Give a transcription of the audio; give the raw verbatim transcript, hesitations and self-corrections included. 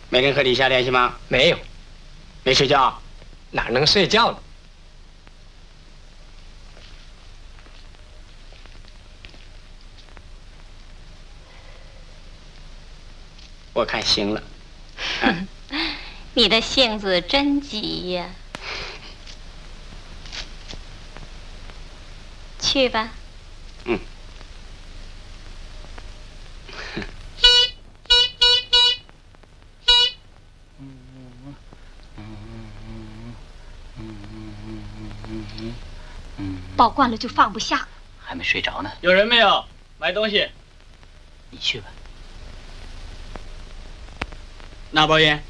没跟和李霞联系吗？ 没有。 没睡觉？ 哪能睡觉呢？ 我看行了。啊、 你的性子真急呀！去吧。 嗯。 抱惯了就放不下。 还没睡着呢。 有人没有？买东西。 你去吧。 拿包烟。